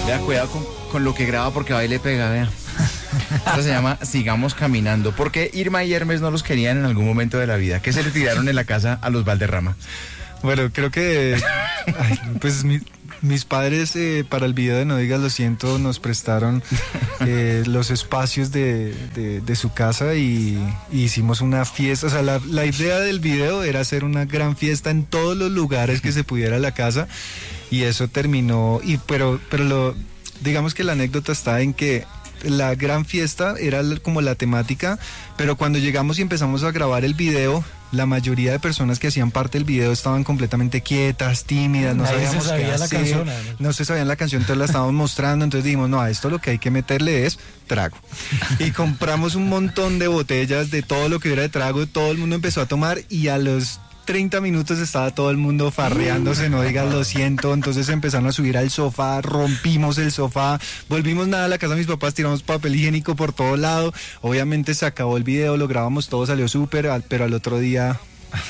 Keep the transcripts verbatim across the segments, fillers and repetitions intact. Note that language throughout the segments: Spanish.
Vea, cuidado con, con lo que graba porque va y le pega, vea. Esto se llama Sigamos Caminando. ¿Por qué Irma y Hermes no los querían en algún momento de la vida? ¿Qué se le tiraron en la casa a los Valderrama? Bueno, creo que ay, pues mi, mis padres eh, para el video de No Digas Lo Siento nos prestaron eh, los espacios de, de, de su casa y, y hicimos una fiesta. O sea, la, la idea del video era hacer una gran fiesta en todos los lugares que se pudiera la casa y eso terminó. Y pero, pero lo, digamos que la anécdota está en que la gran fiesta era como la temática, pero cuando llegamos y empezamos a grabar el video, la mayoría de personas que hacían parte del video estaban completamente quietas, tímidas, no Nadie sabíamos se sabía qué la hacer, canción, ¿no? no se sabían la canción, entonces la estábamos mostrando, entonces dijimos, no, a esto lo que hay que meterle es trago. Y compramos un montón de botellas de todo lo que hubiera de trago, todo el mundo empezó a tomar y a los treinta minutos estaba todo el mundo farreándose, No Digas Lo Siento, entonces empezaron a subir al sofá, rompimos el sofá, volvimos nada a la casa de mis papás, tiramos papel higiénico por todo lado, obviamente se acabó el video, lo grabamos todo, salió súper, pero al otro día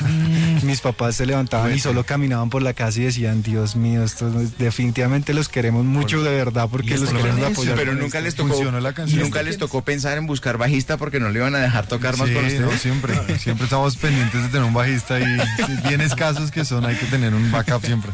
mis papás se levantaban y solo caminaban por la casa y decían, Dios mío, esto definitivamente los queremos mucho de verdad porque los queremos apoyar. Pero nunca les tocó, la canción. nunca les tocó pensar en buscar bajista porque no le iban a dejar tocar más Sí, con ustedes. no, siempre, siempre estamos pendientes de tener un bajista y bien escasos que son, hay que tener un backup siempre.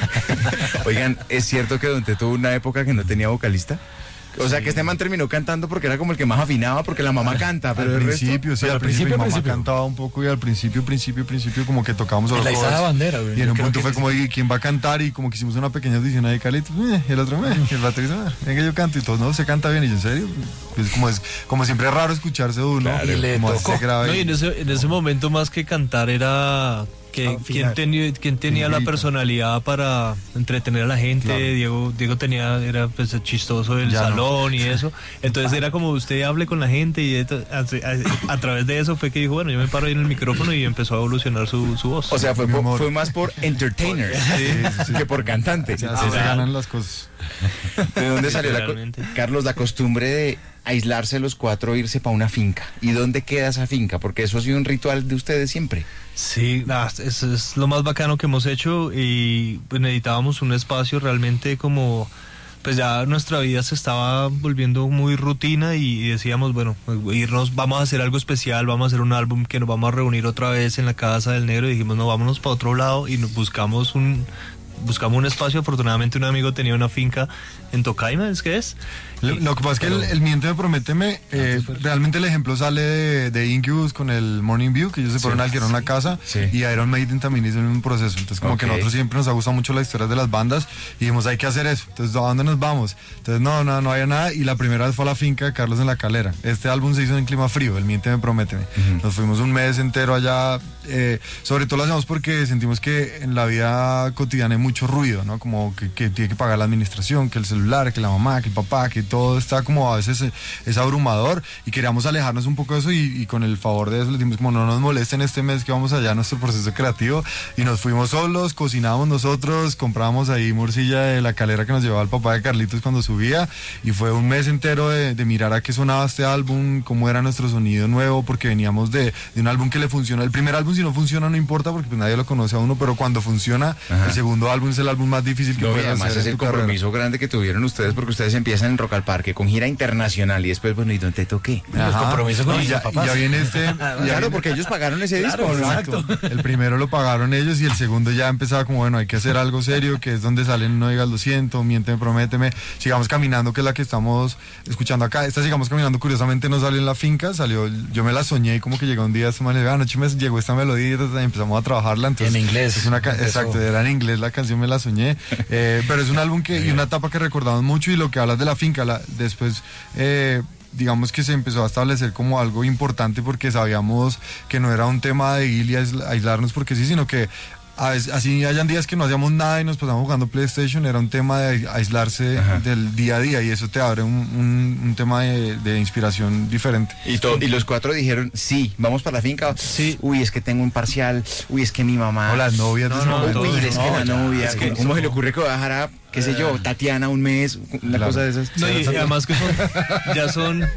Oigan, ¿es cierto que Don Teto tuvo una época que no tenía vocalista? O sea, que este man terminó cantando porque era como el que más afinaba, porque la mamá canta, pero al el principio, resto... sí, al principio, mi mamá cantaba un poco y al principio, principio, principio como que tocábamos solo La izada bandera, güey. y en un Creo punto que fue sí. como, ¿y quién va a cantar? Y como que hicimos una pequeña audición ahí, Carlitos, eh, el otro, eh, el baterista, eh, venga yo canto y todos, no, se canta bien, y yo, ¿en serio? Pues como es, como siempre es raro escucharse de uno, Claro, y le como tocó. se graba No, y y- en ese, en ese momento más que cantar era que Afinar. quién tenía, quién tenía la personalidad para entretener a la gente. Claro. Diego, Diego tenía, era pues chistoso del Ya no. salón y eso. Entonces era como usted hable con la gente y esto- a, a- a través de eso fue que dijo, bueno, yo me paro ahí en el micrófono y empezó a evolucionar su, su voz. O sea, fue, Mi por- amor. fue más por entertainer que por cantante. así se ganan las cosas. ¿De dónde salió la, co- Literalmente. Carlos, la costumbre de aislarse los cuatro e irse para una finca? ¿Y dónde queda esa finca? Porque eso ha sido un ritual de ustedes siempre. Sí, nada, eso es lo más bacano que hemos hecho y pues necesitábamos un espacio realmente como, pues ya nuestra vida se estaba volviendo muy rutina y decíamos, bueno, irnos, vamos a hacer algo especial, vamos a hacer un álbum que nos vamos a reunir otra vez en la casa del negro y dijimos, no, vámonos para otro lado y nos buscamos un... Buscamos un espacio, afortunadamente un amigo tenía una finca en Tocaima, ¿es que es? Lo, lo que pasa es que el, el Miénteme, Prométeme, eh, realmente el ejemplo sale de, de Incubus con el Morning View, que ellos se fueron a alquilar una casa, Sí. y Iron Maiden también hizo el mismo proceso. Entonces, como Ok. que a nosotros siempre nos ha gustado mucho la historia de las bandas, y dijimos, hay que hacer eso. Entonces, ¿a dónde nos vamos? Entonces, no, no, no había nada, y la primera vez fue a la finca de Carlos en La Calera. Este álbum se hizo en clima frío, el Miénteme, Prométeme. Nos fuimos un mes entero allá, eh, sobre todo lo hacemos porque sentimos que en la vida cotidiana hay mucho ruido, ¿no? Como que, que tiene que pagar la administración, que el celular, que la mamá, que el papá, que todo está como a veces eh, es abrumador y queríamos alejarnos un poco de eso y, y con el favor de eso les dimos como no nos molesten este mes que vamos allá a nuestro proceso creativo y nos fuimos solos, cocinábamos nosotros, comprábamos ahí morcilla de La Calera que nos llevaba el papá de Carlitos cuando subía y fue un mes entero de, de mirar a qué sonaba este álbum, cómo era nuestro sonido nuevo porque veníamos de, de un álbum que le funcionó, el primer álbum si no funciona no importa porque pues nadie lo conoce a uno, pero cuando funciona Ajá. el segundo álbum es el álbum más difícil que No, y puedes además hacer es en el tu carrera. compromiso grande que tuvieron ustedes porque ustedes empiezan en Rock al Parque con gira internacional y después, bueno, ¿y dónde te toqué? Ajá. compromiso con y los ya, papás. y ya viene este. ya Claro, viene- porque ellos pagaron ese disco, ¿no? Exacto. El primero lo pagaron ellos y el segundo ya empezaba como, bueno, hay que hacer algo serio, que es donde salen No Digas Lo Siento, Miénteme, Prométeme, Sigamos Caminando, que es la que estamos escuchando acá. Esta Sigamos Caminando, curiosamente, no salió en la finca, salió, yo me la soñé y como que llegó un día, esta manera, anoche me llegó esta melodía y empezamos a trabajarla. Entonces, En inglés. Es una ca- Empezó. exacto, era en inglés la canción, me la soñé. Eh, pero es un álbum que, y una etapa que recordamos mucho y lo que hablas de la finca, la, después... Eh, digamos que se empezó a establecer como algo importante porque sabíamos que no era un tema de ir y ais- aislarnos porque sí, sino que a veces- así hayan días que no hacíamos nada y nos pasamos jugando PlayStation, era un tema de aislarse Ajá. del día a día y eso te abre un, un- un tema de, de inspiración diferente. Y, to- y los cuatro dijeron, sí, vamos para la finca. Sí. Uy, es que tengo un parcial. Uy, es que mi mamá. O las novias de No, ese no, momento. Uy, todos, es que no, la ya, novia. es que ¿Cómo eso- se le ocurre que va a dejar a, qué sé yo, Tatiana un mes? Una Claro. cosa de esas. No, y, y además que son, ya son,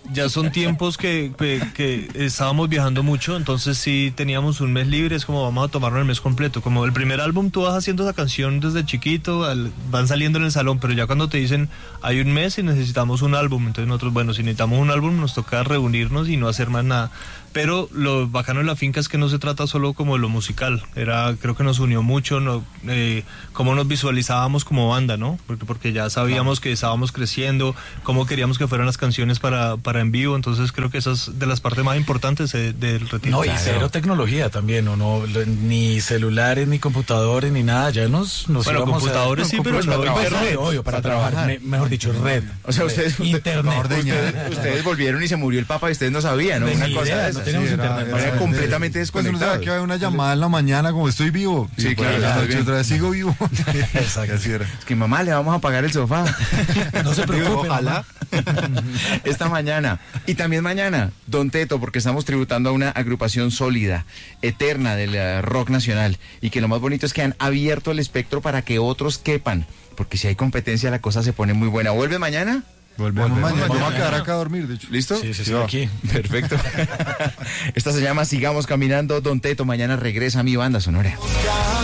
ya son tiempos que, que, que estábamos viajando mucho, entonces sí teníamos un mes libre, es como vamos a tomarnos el mes completo. Como el primer álbum tú vas haciendo esa canción desde chiquito, al, van saliendo en el salón, pero ya cuando te dicen hay un mes y necesitamos un álbum, entonces nosotros, bueno, si necesitamos un álbum nos toca reunirnos y no hacer más nada. Pero lo bacano de la finca es que no se trata solo como de lo musical, era, creo que nos unió mucho, no, eh, cómo nos visualizábamos como banda, ¿no? Porque, porque ya sabíamos que estábamos creciendo, cómo queríamos que fueran las canciones para, para en vivo, entonces creo que esa es de las partes más importantes de, del retiro. No, y cero tecnología también, ¿no? no ni celulares, ni computadores, ni nada, ya nos, nos bueno, íbamos computadores a, sí, pero no pues, internet. Obvio, para, para trabajar, trabajar. Me, mejor dicho, red. O sea, ustedes, internet. Ustedes, ustedes volvieron y se murió el Papa y ustedes no sabían, ¿no? Una cosa de esas. No tenemos sí, internet. Era, era completamente desconectado. Pues uno sabe que hay una llamada en la mañana como estoy vivo. Sí, y claro. La noche otra vez sigo vivo. Exacto. Así era. Es que mamá, le vamos a pagar el sofá. No se preocupe, ojalá. Esta mañana. Y también mañana, Don Teto, porque estamos tributando a una agrupación sólida, eterna del uh, rock nacional. Y que lo más bonito es que han abierto el espectro para que otros quepan. Porque si hay competencia, la cosa se pone muy buena. ¿Vuelve mañana? Volvemos, Volvemos mañana. Vamos a quedar acá a dormir, de hecho. ¿Listo? Sí, sí, sí, aquí. Perfecto. Esta se llama Sigamos Caminando, Don Teto. Mañana regresa a mi banda sonora.